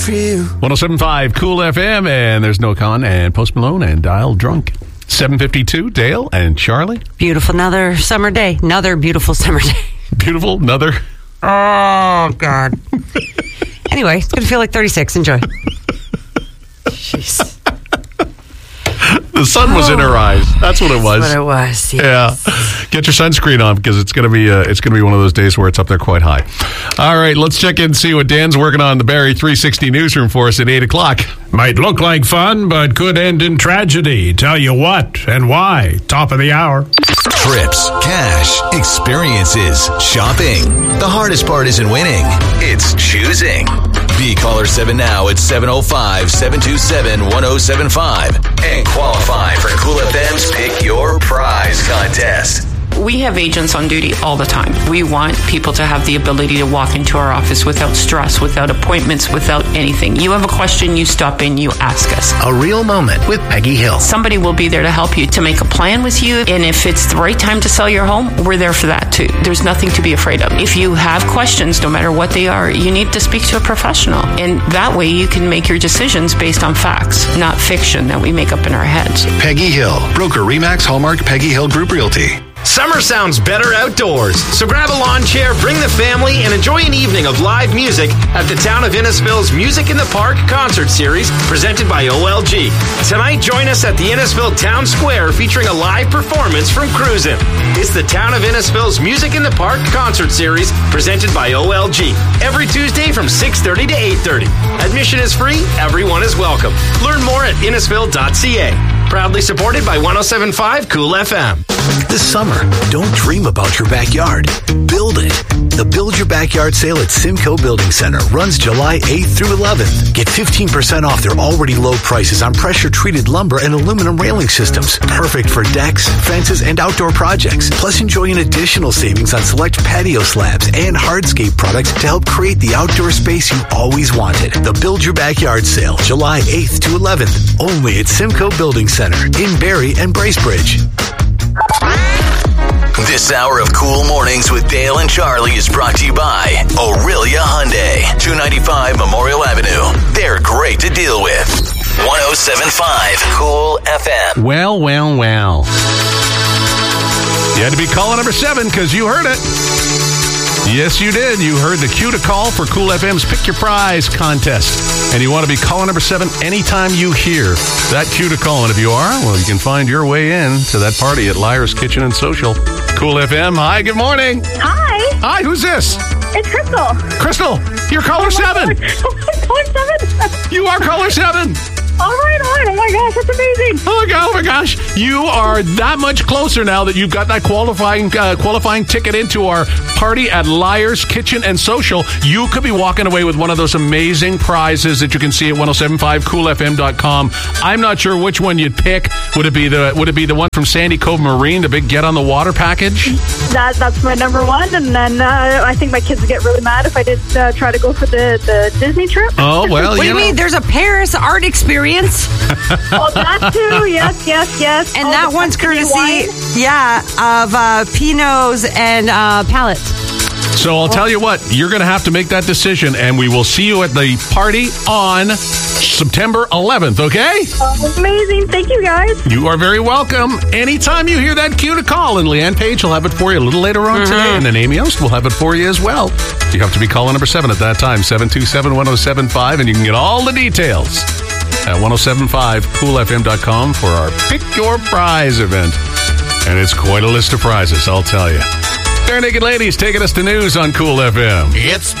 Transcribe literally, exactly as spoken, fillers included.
one oh seven point five Cool F M, and there's No Con and Post Malone and Dial Drunk. seven fifty-two, Dale and Charlie. Beautiful, another summer day. Another beautiful summer day. Beautiful, another. Oh, God. Anyway, it's going to feel like thirty-six. Enjoy. Jeez. The sun was in her eyes. That's what it was. That's what it was. Yes. Yeah. Get your sunscreen on because it's going to be uh, it's going to be one of those days where it's up there quite high. All right, let's check in and see what Dan's working on in the Barrie three sixty newsroom for us at eight o'clock. Might look like fun, but could end in tragedy. Tell you what and why. Top of the hour. Trips, cash, experiences, shopping. The hardest part isn't winning. It's choosing. Be caller seven now at seven oh five, seven two seven, one oh seven five and qualify for Cool F M's Pick Your Prize contest. We have agents on duty all the time. We want people to have the ability to walk into our office without stress, without appointments, without anything. You have a question, you stop in, you ask us. A real moment with Peggy Hill. Somebody will be there to help you, to make a plan with you. And if it's the right time to sell your home, we're there for that too. There's nothing to be afraid of. If you have questions, no matter what they are, you need to speak to a professional. And that way you can make your decisions based on facts, not fiction that we make up in our heads. Peggy Hill, broker Remax Hallmark Peggy Hill Group Realty. Summer sounds better outdoors, so grab a lawn chair, bring the family, and enjoy an evening of live music at the Town of Innisfil's Music in the Park concert series presented by O L G. Tonight, join us at the Innisfil Town Square featuring a live performance from Cruisin'. It's the Town of Innisfil's Music in the Park concert series presented by O L G. Every Tuesday from six thirty to eight thirty. Admission is free. Everyone is welcome. Learn more at innisfil dot c a. Proudly supported by one oh seven point five Cool F M. This summer, don't dream about your backyard. Build it. The Build Your Backyard sale at Simcoe Building Center runs July eighth through eleventh. Get fifteen percent off their already low prices on pressure-treated lumber and aluminum railing systems. Perfect for decks, fences, and outdoor projects. Plus, enjoy an additional savings on select patio slabs and hardscape products to help create the outdoor space you always wanted. The Build Your Backyard sale, July eighth to eleventh. Only at Simcoe Building Center in Barrie and Bracebridge. This hour of Cool Mornings with Dale and Charlie is brought to you by Aurelia Hyundai, two ninety-five Memorial Avenue. They're great to deal with. one oh seven point five Cool F M. Well, well, well. You had to be caller number seven because you heard it. Yes, you did. You heard the cue to call for Cool F M's Pick Your Prize contest. And you want to be caller number seven anytime you hear that cue to call. And if you are, well, you can find your way in to that party at Liar's Kitchen and Social. Cool F M. Hi, good morning. Hi. Hi, who's this? It's Crystal. Crystal, you're caller oh seven. Caller seven. You are caller seven. All right, all right. Oh, my gosh, that's amazing. Oh, my God, oh, my gosh. You are that much closer now that you've got that qualifying uh, qualifying ticket into our party at Liar's Kitchen and Social. You could be walking away with one of those amazing prizes that you can see at ten seventy-five cool f m dot com. I'm not sure which one you'd pick. Would it be the Would it be the one from Sandy Cove Marine, the big Get on the Water package? That That's my number one. And then uh, I think my kids would get really mad if I did uh, try to go for the, the Disney trip. Oh, well, What do you know. mean? There's a Paris art experience? Oh, that too. Yes, yes, yes. And oh, that one's courtesy, yeah, of uh, Pinots and uh, Palettes. So I'll tell you what, you're going to have to make that decision, and we will see you at the party on September eleventh, okay? Oh, amazing. Thank you, guys. You are very welcome. Anytime you hear that cue to call, and Leanne Page will have it for you a little later on mm-hmm. today, and then Amy Ost will have it for you as well. You have to be caller number seven at that time, seven two seven, one oh seven five, and you can get all the details at ten seventy-five cool f m dot com for our Pick Your Prize event. And it's quite a list of prizes, I'll tell you. Bare Naked Ladies taking us to news on Cool F M. It's